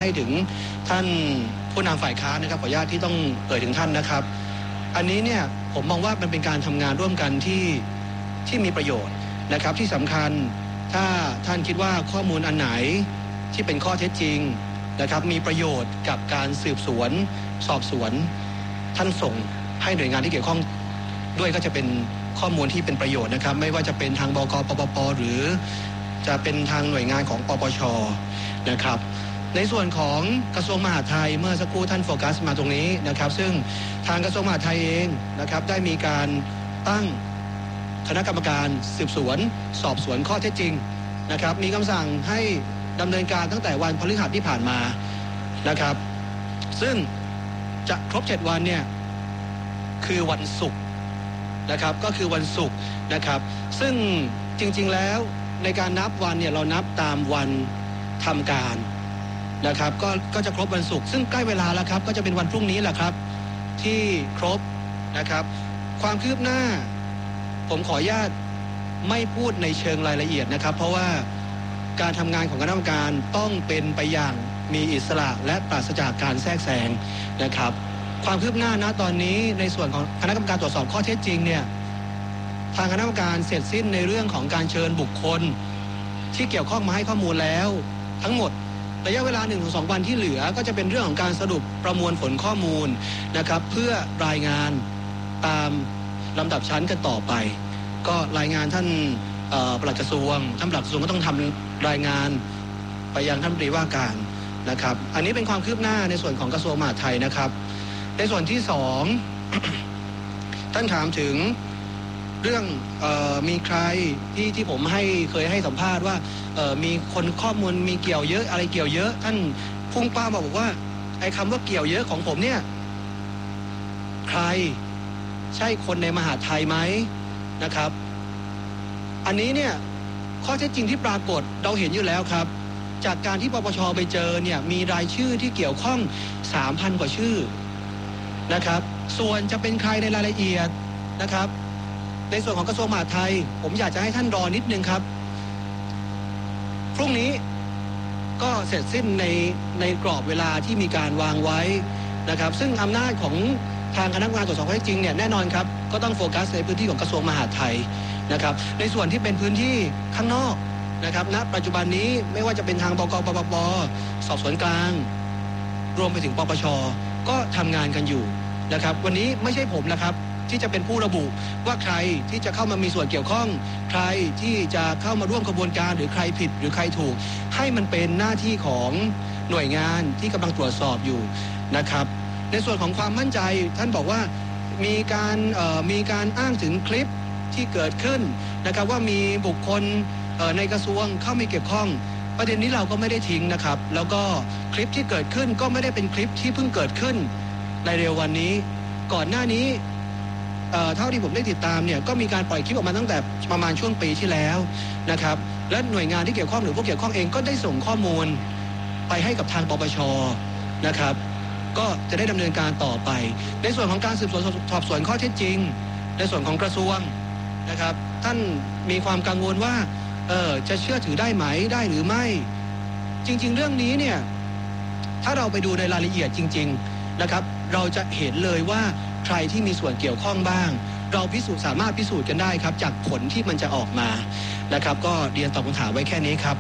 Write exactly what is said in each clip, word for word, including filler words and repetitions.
ถึงท่านผู้นำฝ่ายค้านนะครับขออนุญาตที่ต้องเอ่ยถึงท่านนะครับอันนี้เนี่ยผมมองว่ามันเป็นการทำงานร่วมกันที่ที่มีประโยชน์นะครับที่สำคัญถ้าท่านคิดว่าข้อมูลอันไหนที่เป็นข้อเท็จจริงนะครับมีประโยชน์กับการสืบสวนสอบสวนท่านส่งให้หน่วยงานที่เกี่ยวข้องด้วยก็จะเป็นข้อมูลที่เป็นประโยชน์นะครับไม่ว่าจะเป็นทางบก.ปปป.หรือจะเป็นทางหน่วยงานของปปช.นะครับในส่วนของกระทรวงมหาดไทยเมื่อสักครู่ท่านโฟกัสมาตรงนี้นะครับซึ่งทางกระทรวงมหาดไทยเองนะครับได้มีการตั้งคณะกรรมการสืบสวนสอบสวนข้อเท็จจริงนะครับมีคำสั่งให้ดำเนินการตั้งแต่วันพฤหัสที่ผ่านมานะครับซึ่งจะครบเจ็ดวันเนี่ยคือวันศุกร์นะครับก็คือวันศุกร์นะครับซึ่งจริงๆแล้วในการนับวันเนี่ยเรานับตามวันทำการนะครับก็ก็จะครบวันศุกร์ซึ่งใกล้เวลาแล้วครับก็จะเป็นวันพรุ่งนี้แหละครับที่ครบนะครับความคืบหน้าผมขออนุญาตไม่พูดในเชิงรายละเอียดนะครับเพราะว่าการทำงานของคณะกรรมการต้องเป็นไปอย่างมีอิสระและปราศจากการแทรกแซงนะครับความคืบหน้าณตอนนี้ในส่วนของคณะกรรมการตรวจสอบข้อเท็จจริงเนี่ยทางคณะกรรมการเสร็จสิ้นในเรื่องของการเชิญบุคคลที่เกี่ยวข้องมาให้ข้อมูลแล้วทั้งหมดระยะเวลา หนึ่งถึงสอง วันที่เหลือก็จะเป็นเรื่องของการสรุปประมวลผลข้อมูลนะครับเพื่อรายงานตามลำดับชั้นกันต่อไปก็รายงานท่านปลัดกระทรวงท่านปลัดกระทรวงก็ต้องทำรายงานไปยังท่านรัฐมนตรีว่าการนะครับอันนี้เป็นความคืบหน้าในส่วนของกระทรวงมหาดไทยนะครับในส่วนที่สอง ท่านถามถึงเรื่องเอ่อมีใครที่ที่ผมให้เคยให้สัมภาษณ์ว่าเอ่อมีคนข้อมูลมีเกี่ยวเยอะอะไรเกี่ยวเยอะท่านพุ่งป้าบอกว่าไอ้คำว่าเกี่ยวเยอะของผมเนี่ยใครใช่คนในมหาดไทยไหมนะครับอันนี้เนี่ยข้อเท็จจริงที่ปรากฏเราเห็นอยู่แล้วครับจากการที่ปปชไปเจอเนี่ยมีรายชื่อที่เกี่ยวข้อง สามพัน กว่าชื่อนะครับส่วนจะเป็นใครในรายละเอียดนะครับในส่วนของกระทรวงมหาดไทยผมอยากจะให้ท่านรอนิดนึงครับพรุ่งนี้ก็เสร็จสิ้นในในกรอบเวลาที่มีการวางไว้นะครับซึ่งอำนาจของทางคณะกรรมการตรวจสอบข้อเท็จจริงเนี่ยแน่นอนครับก็ต้องโฟกัสในพื้นที่ของกระทรวงมหาดไทยนะครับในส่วนที่เป็นพื้นที่ข้างนอกนะครับณปัจจุบันนี้ไม่ว่าจะเป็นทางบก.ปปป.สอบสวนกลางรวมไปถึงปปช.ก็ทำงานกันอยู่นะครับวันนี้ไม่ใช่ผมนะครับที่จะเป็นผู้ระบุว่าใครที่จะเข้ามามีส่วนเกี่ยวข้องใครที่จะเข้ามาร่วมกระบวนการหรือใครผิดหรือใครถูกให้มันเป็นหน้าที่ของหน่วยงานที่กำลังตรวจสอบอยู่นะครับในส่วนของความมั่นใจท่านบอกว่ามีการเอ่อมีการอ้างถึงคลิปที่เกิดขึ้นนะครับว่ามีบุคคลเอ่อในกระทรวงเข้ามาเกี่ยวข้องประเด็นนี้เราก็ไม่ได้ทิ้งนะครับแล้วก็คลิปที่เกิดขึ้นก็ไม่ได้เป็นคลิปที่เพิ่งเกิดขึ้นในเร็ววันนี้ก่อนหน้านี้เอ่อเท่าที่ผมได้ติดตามเนี่ยก็มีการปล่อยคลิปออกมาตั้งแต่ประมาณช่วงปีที่แล้วนะครับและหน่วยงานที่เกี่ยวข้องหรือผู้เกี่ยวข้องเองก็ได้ส่งข้อมูลไปให้กับทางปปช.นะครับก็จะได้ดำเนินการต่อไปในส่วนของการสืบสวนสอบสวนข้อเท็จจริงในส่วนของกระทรวงนะครับท่านมีความกังวลว่าเออจะเชื่อถือได้ไหมได้หรือไม่จริงๆเรื่องนี้เนี่ยถ้าเราไปดูในรายละเอียดจริงๆนะครับเราจะเห็นเลยว่าใครที่มีส่วนเกี่ยวข้องบ้างเราพิสูจน์สามารถพิสูจน์กันได้ครับจากผลที่มันจะออกมานะครับก็เรียนตอบคำถามไว้แค่นี้ครับ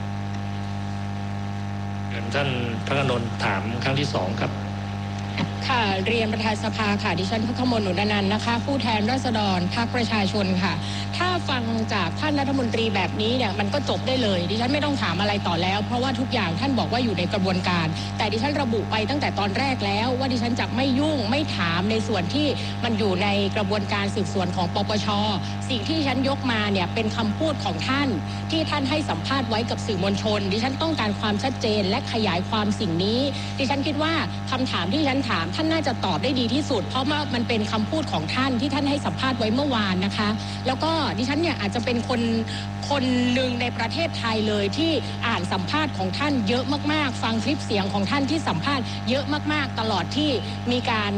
ท่านพระนนท์ถามครั้งที่สองครับค่ะเรียนประธานสภาค่ะดิฉันพระขมล หนุนนันท์นะคะผู้แทนราษฎรพรรคประชาชนค่ะถ้าฟังจากท่านรัฐมนตรีแบบนี้เนี่ยมันก็จบได้เลยดิฉันไม่ต้องถามอะไรต่อแล้วเพราะว่าทุกอย่างท่านบอกว่าอยู่ในกระบวนการแต่ดิฉันระบุไปตั้งแต่ตอนแรกแล้วว่าดิฉันจะไม่ยุ่งไม่ถามในส่วนที่มันอยู่ในกระบวนการสืบสวนของปปช.สิ่งที่ดิฉันยกมาเนี่ยเป็นคำพูดของท่านที่ท่านให้สัมภาษณ์ไว้กับสื่อมวลชนดิฉันต้องการความชัดเจนและขยายความสิ่งนี้ดิฉันคิดว่าคำถามที่ดิฉันถามท่านน่าจะตอบได้ดีที่สุดเพราะว่ามันเป็นคำพูดของท่านที่ท่านให้สัมภาษณ์ไว้เมื่อวานนะคะแล้วก็ดิฉันเนี่ยอาจจะเป็นคนคนหนึ่งในประเทศไทยเลยที่อ่านสัมภาษณ์ของท่านเยอะมากๆฟังคลิปเสียงของท่านที่สัมภาษณ์เยอะมากๆตลอดที่มีการ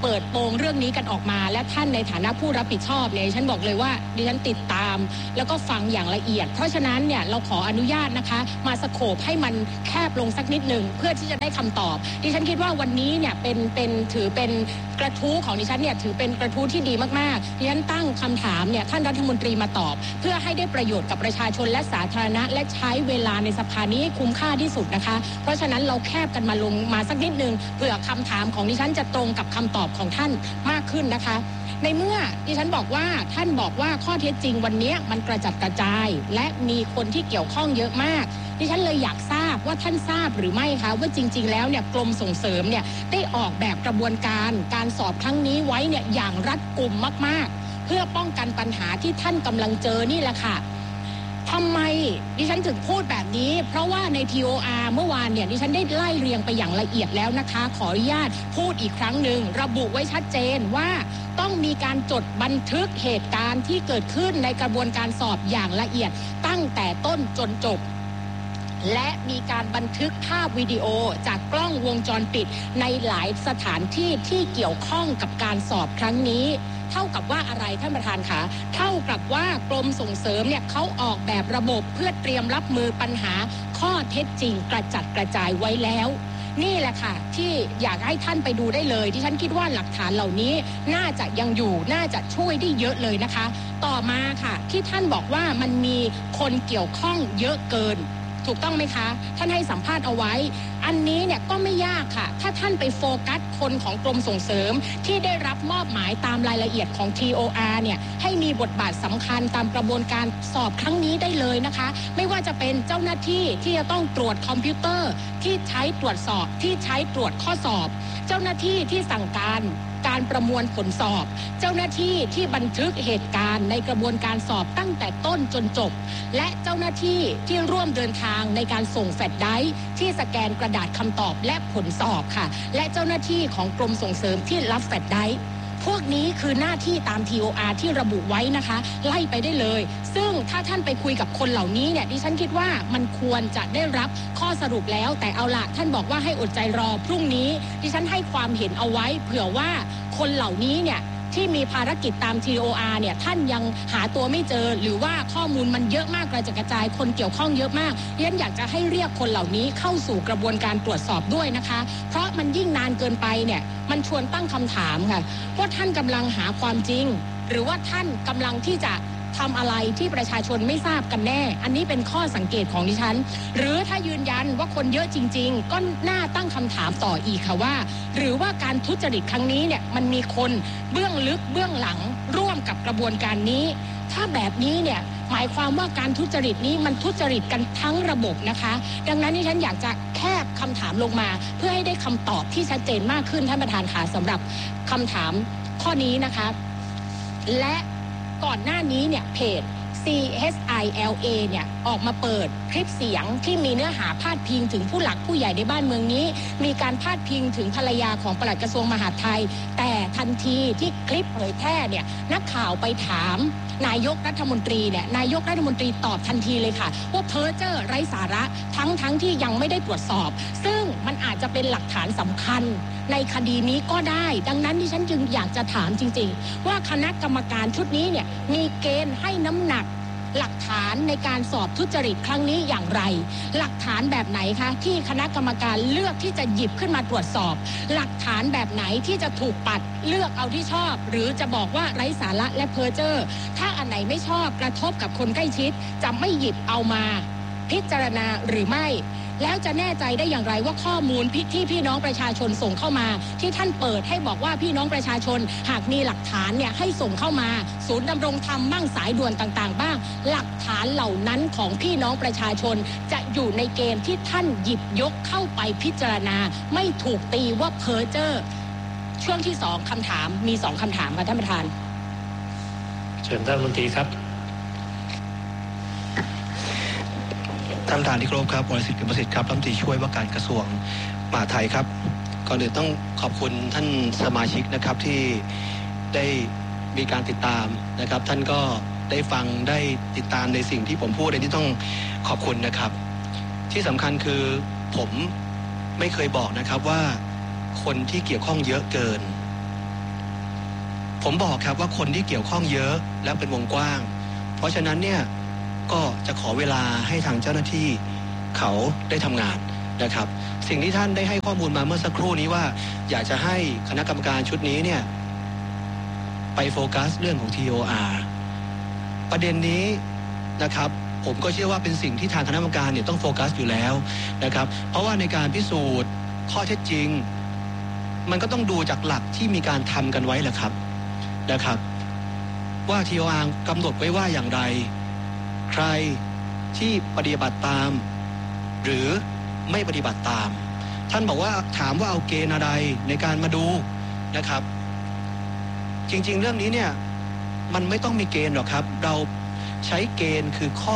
เปิดโปงเรื่องนี้กันออกมาและท่านในฐานะผู้รับผิดชอบเนี่ยฉันบอกเลยว่าดิฉันติดตามแล้วก็ฟังอย่างละเอียดเพราะฉะนั้นเนี่ยเราขออนุญาตนะคะมาสโคปให้มันแคบลงสักนิดหนึ่งเพื่อที่จะได้คำตอบดิฉันคิดว่าวันนี้เนี่ยเป็นเป็นถือเป็นกระทู้ของดิฉันเนี่ยถือเป็นกระทู้ที่ดีมากๆดิฉันตั้งคำถามเนี่ยท่านรัฐมนตรีมาตอบเพื่อให้ได้ประโยชน์กับประชาชนและสาธารณะและใช้เวลาในสภานี้ให้คุ้มค่าที่สุดนะคะเพราะฉะนั้นเราแคบกันมาลงมาสักนิดนึงเพื่อคำถามของดิฉันจะตรงกับคำตอบของท่านมากขึ้นนะคะในเมื่อดิฉันบอกว่าท่านบอกว่าข้อเท็จจริงวันนี้มันกระจัดกระจายและมีคนที่เกี่ยวข้องเยอะมากดิฉันเลยอยากทราบว่าท่านทราบหรือไม่คะว่าจริงๆแล้วเนี่ยกรมส่งเสริมเนี่ยได้ออกแบบกระบวนการการสอบครั้งนี้ไว้เนี่ยอย่างรัดกุมมากๆเพื่อป้องกันปัญหาที่ท่านกำลังเจอนี่แหละค่ะทำไมดิฉันถึงพูดแบบนี้เพราะว่าใน ที โอ อาร์ เมื่อวานเนี่ยดิฉันได้ไล่เรียงไปอย่างละเอียดแล้วนะคะขออนุญาตพูดอีกครั้งหนึ่งระบุไว้ชัดเจนว่าต้องมีการจดบันทึกเหตุการณ์ที่เกิดขึ้นในกระบวนการสอบอย่างละเอียดตั้งแต่ต้นจนจบและมีการบันทึกภาพวิดีโอจากกล้องวงจรปิดในหลายสถานที่ที่เกี่ยวข้องกับการสอบครั้งนี้เท่ากับว่าอะไรท่านประธานคะเท่ากับว่ากรมส่งเสริมเนี่ยเขาออกแบบระบบเพื่อเตรียมรับมือปัญหาข้อเท็จจริงกระจัดกระจายไว้แล้วนี่แหละค่ะที่อยากให้ท่านไปดูได้เลยที่ฉันคิดว่าหลักฐานเหล่านี้น่าจะยังอยู่น่าจะช่วยได้เยอะเลยนะคะต่อมาค่ะที่ท่านบอกว่ามันมีคนเกี่ยวข้องเยอะเกินถูกต้องไหมคะท่านให้สัมภาษณ์เอาไว้อันนี้เนี่ยก็ไม่ยากค่ะถ้าท่านไปโฟกัสคนของกรมส่งเสริมที่ได้รับมอบหมายตามรายละเอียดของ ที โอ อาร์ เนี่ยให้มีบทบาทสำคัญตามกระบวนการสอบครั้งนี้ได้เลยนะคะไม่ว่าจะเป็นเจ้าหน้าที่ที่จะต้องตรวจคอมพิวเตอร์ที่ใช้ตรวจสอบที่ใช้ตรวจข้อสอบเจ้าหน้าที่ที่สั่งการการประมวลผลสอบเจ้าหน้าที่ที่บันทึกเหตุการณ์ในกระบวนการสอบตั้งแต่ต้นจนจบและเจ้าหน้าที่ที่ร่วมเดินทางในการส่งแฟลชไดรฟ์ที่สแกนกระดาษคำตอบและผลสอบค่ะและเจ้าหน้าที่ของกรมส่งเสริมที่รับแฟลชไดรฟ์พวกนี้คือหน้าที่ตาม ที โอ อาร์ ที่ระบุไว้นะคะไล่ไปได้เลยซึ่งถ้าท่านไปคุยกับคนเหล่านี้เนี่ยดิฉันคิดว่ามันควรจะได้รับข้อสรุปแล้วแต่เอาละท่านบอกว่าให้อดใจรอพรุ่งนี้ดิฉันให้ความเห็นเอาไว้เผื่อว่าคนเหล่านี้เนี่ยที่มีภารกิจตาม ที โอ อาร์ เนี่ยท่านยังหาตัวไม่เจอหรือว่าข้อมูลมันเยอะมากกระจัดกระจายคนเกี่ยวข้องเยอะมากดิฉันอยากจะให้เรียกคนเหล่านี้เข้าสู่กระบวนการตรวจสอบด้วยนะคะเพราะมันยิ่งนานเกินไปเนี่ยมันชวนตั้งคำถามค่ะว่าท่านกำลังหาความจริงหรือว่าท่านกำลังที่จะทำอะไรที่ประชาชนไม่ทราบกันแน่อันนี้เป็นข้อสังเกตของดิฉันหรือถ้ายืนยันว่าคนเยอะจริงๆก็น่าตั้งคำถามต่ออีกค่ะว่าหรือว่าการทุจริตครั้งนี้เนี่ยมันมีคนเบื้องลึกเบื้องหลังร่วมกับกระบวนการนี้ถ้าแบบนี้เนี่ยหมายความว่าการทุจริตนี้มันทุจริตกันทั้งระบบนะคะดังนั้นดิฉันอยากจะแคบคำถามลงมาเพื่อให้ได้คำตอบที่ชัดเจนมากขึ้นท่านประธานค่ะสำหรับคำถามข้อนี้นะคะและก่อนหน้านี้เนี่ยเพจ ซี เอช ไอ แอล เอ เนี่ยออกมาเปิดคลิปเสียงที่มีเนื้อหาพาดพิงถึงผู้หลักผู้ใหญ่ในบ้านเมืองนี้มีการพาดพิงถึงภรรยาของปลัดกระทรวงมหาดไทยแต่ทันทีที่คลิปเผยแพร่เนี่ยนักข่าวไปถามนายกรัฐมนตรีเนี่ยนายกรัฐมนตรีตอบทันทีเลยค่ะว่าเพ้อเจ้อไร้สาระทั้งทั้งที่ยังไม่ได้ตรวจสอบซึ่งมันอาจจะเป็นหลักฐานสำคัญในคดีนี้ก็ได้ดังนั้นดิฉันจึงอยากจะถามจริงๆว่าคณะกรรมการชุดนี้เนี่ยมีเกณฑ์ให้น้ำหนักหลักฐานในการสอบทุจริตครั้งนี้อย่างไรหลักฐานแบบไหนคะที่คณะกรรมการเลือกที่จะหยิบขึ้นมาตรวจสอบหลักฐานแบบไหนที่จะถูกปัดเลือกเอาที่ชอบหรือจะบอกว่าไร้สาระและเพ้อเจ้อถ้าอันไหนไม่ชอบกระทบกับคนใกล้ชิดจะไม่หยิบเอามาพิจารณาหรือไม่แล้วจะแน่ใจได้อย่างไรว่าข้อมูลที่พี่น้องประชาชนส่งเข้ามาที่ท่านเปิดให้บอกว่าพี่น้องประชาชนหากมีหลักฐานเนี่ยให้ส่งเข้ามาศูนย์ดำรงธรรมบ้างสายด่วนต่างๆบ้างหลักฐานเหล่านั้นของพี่น้องประชาชนจะอยู่ในเกณฑ์ที่ท่านหยิบยกเข้าไปพิจารณาไม่ถูกตีว่าเพ้อเจ้อช่วงที่สองคำถามมีสองคำถามค่ะท่านประธานเชิญท่านรัฐมนตรีครับท่านประธานที่เคารพครับวรสิทธิ์กฤษประสิทธิ์ครับรัฐมนตรีช่วยว่าการกระทรวงมหาดไทยครับก่อนอื่นต้องขอบคุณท่านสมาชิกนะครับที่ได้มีการติดตามนะครับท่านก็ได้ฟังได้ติดตามในสิ่งที่ผมพูดในที่ต้องขอบคุณนะครับที่สำคัญคือผมไม่เคยบอกนะครับว่าคนที่เกี่ยวข้องเยอะเกินผมบอกครับว่าคนที่เกี่ยวข้องเยอะและเป็นวงกว้างเพราะฉะนั้นเนี่ยก็จะขอเวลาให้ทางเจ้าหน้าที่เขาได้ทำงานนะครับสิ่งที่ท่านได้ให้ข้อมูลมาเมื่อสักครู่นี้ว่าอยากจะให้คณะกรรมการชุดนี้เนี่ยไปโฟกัสเรื่องของ ที โอ อาร์ ประเด็นนี้นะครับผมก็เชื่อว่าเป็นสิ่งที่ทางคณะกรรมการเนี่ยต้องโฟกัสอยู่แล้วนะครับเพราะว่าในการพิสูจน์ข้อเท็จจริงมันก็ต้องดูจากหลักที่มีการทำกันไว้แหละครับนะครับว่า ที โอ อาร์ กำหนดไว้ว่าอย่างไรใครที่ปฏิบัติตามหรือไม่ปฏิบัติตามท่านบอกว่าถามว่าเอาเกณฑ์อะไรในการมาดูนะครับจริงๆเรื่องนี้เนี่ยมันไม่ต้องมีเกณฑ์หรอกครับเราใช้เกณฑ์คือข้อ